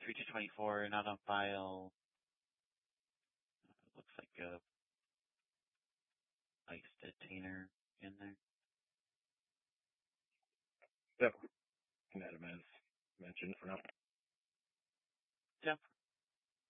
3224, not on file. Looks like a ice detainer in there. Yep. Net as mentioned for now. Yep.